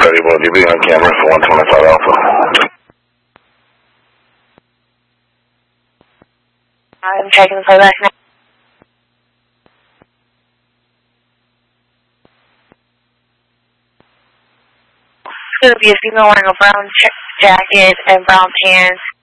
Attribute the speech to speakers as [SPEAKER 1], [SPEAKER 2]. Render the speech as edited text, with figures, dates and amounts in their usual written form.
[SPEAKER 1] Well, you'll be on camera for 125 Alpha.
[SPEAKER 2] I'm checking the playback now. It's going to be a female wearing a brown jacket and brown pants